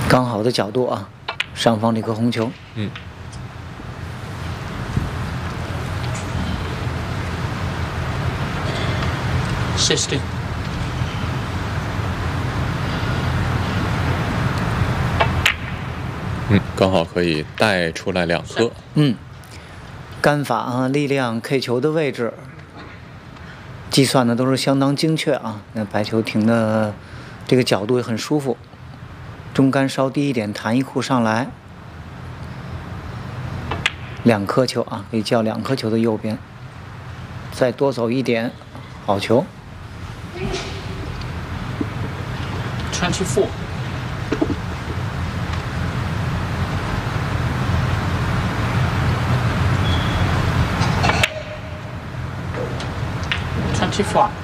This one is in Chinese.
刚好的角度啊，上方这颗红球。 60。 刚好可以带出来2颗。 杆法啊，力量 K 球的位置，计算的都是相当精确啊。那白球停的这个角度也很舒服，中杆稍低一点，弹一库上来，2颗球啊，可以叫2颗球的右边，再多走一点，好球。 24。24。